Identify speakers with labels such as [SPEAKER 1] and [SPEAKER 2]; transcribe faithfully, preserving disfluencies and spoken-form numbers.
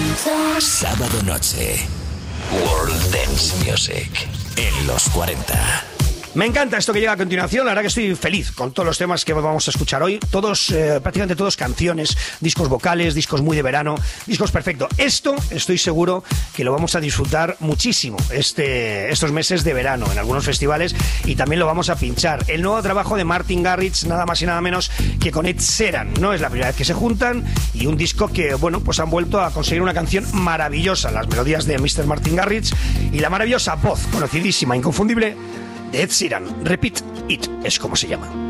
[SPEAKER 1] Sábado noche, World Dance Music en los cuarenta.
[SPEAKER 2] Me encanta esto que llega a continuación. La verdad que estoy feliz con todos los temas que vamos a escuchar hoy. Todos, eh, prácticamente todos canciones, discos vocales, discos muy de verano, discos perfectos. Esto estoy seguro que lo vamos a disfrutar muchísimo este, estos meses de verano en algunos festivales, y también lo vamos a pinchar. El nuevo trabajo de Martin Garrix, nada más y nada menos que con Ed Sheeran. No es la primera vez que se juntan, y un disco que, bueno, pues han vuelto a conseguir una canción maravillosa. Las melodías de mister Martin Garrix y la maravillosa voz, conocidísima, inconfundible, de Ed Sheeran. Repeat It es como se llama.